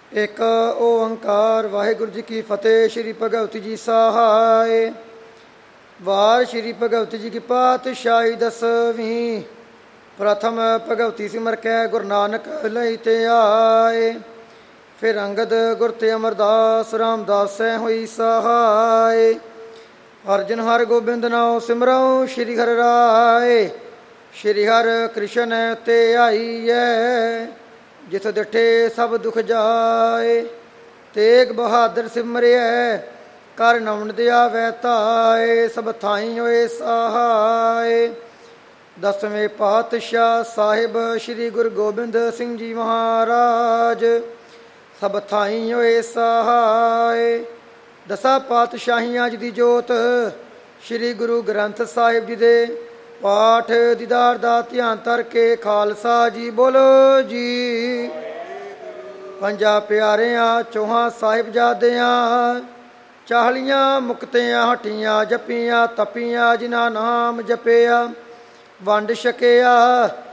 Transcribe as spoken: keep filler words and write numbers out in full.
ਇੱਕ ਓੰਕਾਰ ਵਾਹਿਗੁਰੂ ਜੀ ਕੀ ਫਤਿਹ। ਸ਼੍ਰੀ ਭਗਵਤੀ ਜੀ ਸਹਾਇ। ਵਾਰ ਸ਼੍ਰੀ ਭਗਵਤੀ ਜੀ ਕੀ ਪਾਤਸ਼ਾਹੀ ਦਸਵੀਂ। ਪ੍ਰਥਮ ਭਗਵਤੀ ਸਿਮਰ ਕੈ ਗੁਰੂ ਨਾਨਕ ਲਈ ਤੇ ਆਏ। ਫਿਰ ਅੰਗਦ ਗੁਰ ਤੇ ਅਮਰਦਾਸ ਰਾਮਦਾਸੈ ਹੋਈ ਸਹਾਇ। ਅਰਜਨ ਹਰਿ ਗੋਬਿੰਦ ਨਾਉ ਸਿਮਰਉ ਸ਼੍ਰੀ ਹਰਿ ਰਾਏ। ਸ਼੍ਰੀ ਹਰਿ ਕ੍ਰਿਸ਼ਨ ਤੇ ਆਈਐ ਜਿਥ ਡਿਠੇ ਸਭ ਦੁਖ ਜਾਏ। ਤੇਗ ਬਹਾਦਰ ਸਿਮਰਿਐ ਕਰ ਨਵਨ ਦਿਆ ਵੈ ਧਾਏ। ਸਭ ਥਾਈ ਹੋਏ ਸਹਾਇ। ਦਸਵੇਂ ਪਾਤਸ਼ਾਹ ਸਾਹਿਬ ਸ਼੍ਰੀ ਗੁਰੂ ਗੋਬਿੰਦ ਸਿੰਘ ਜੀ ਮਹਾਰਾਜ ਸਭ ਥਾਈ ਹੋਏ ਸਹਾਇ। ਦਸਾਂ ਪਾਤਸ਼ਾਹੀਆਂ ਜੀ ਦੀ ਜੋਤ ਸ਼੍ਰੀ ਗੁਰੂ ਗ੍ਰੰਥ ਸਾਹਿਬ ਜੀ ਦੇ ਪਾਠ ਦੀਦਾਰ ਦਾ ਧਿਆਨ ਧਰ ਕੇ ਖਾਲਸਾ ਜੀ ਬੋਲੋ ਜੀ। ਪੰਜਾਂ ਪਿਆਰਿਆਂ ਚੌਹਾਂ ਸਾਹਿਬਜ਼ਾਦਿਆਂ ਚਾਹਲੀਆਂ ਮੁਕਤਿਆਂ ਹਟੀਆਂ ਜਪੀਆਂ ਤਪੀਆਂ ਜਿਨ੍ਹਾਂ ਨਾਮ ਜਪਿਆ ਵੰਡ ਛਕਿਆ